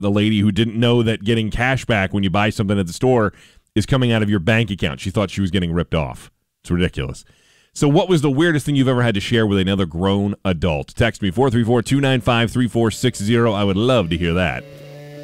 the lady who didn't know that getting cash back when you buy something at the store is coming out of your bank account. She thought she was getting ripped off. It's ridiculous. So what was the weirdest thing you've ever had to share with another grown adult? Text me, 434-295-3460. I would love to hear that.